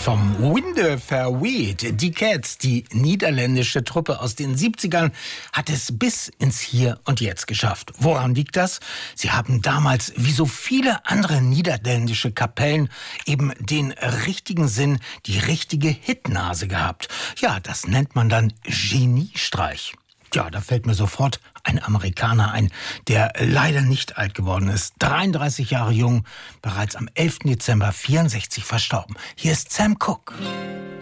Vom Winde verweht. Die Cats, die niederländische Truppe aus den 70ern, hat es bis ins Hier und Jetzt geschafft. Woran liegt das? Sie haben damals, wie so viele andere niederländische Kapellen, eben den richtigen Sinn, die richtige Hitnase gehabt. Ja, das nennt man dann Geniestreich. Ja, da fällt mir sofort ein Amerikaner ein, der leider nicht alt geworden ist. 33 Jahre jung, bereits am 11. Dezember 64 verstorben. Hier ist Sam Cooke.